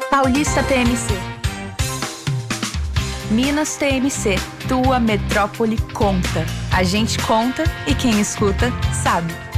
Paulista TMC. Minas TMC, tua metrópole conta. A gente conta e quem escuta sabe.